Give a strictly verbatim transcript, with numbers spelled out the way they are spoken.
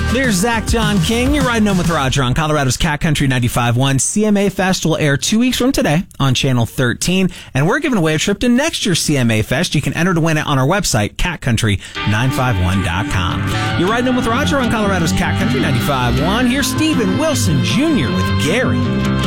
There's Zach John King. You're riding home with Roger on Colorado's Cat Country ninety-five point one. C M A Fest will air two weeks from today on Channel thirteen, and we're giving away a trip to next year's C M A Fest. You can enter to win it on our website, cat country nine five one dot com. You're riding home with Roger on Colorado's Cat Country ninety-five point one. Here's Stephen Wilson Junior with Gary.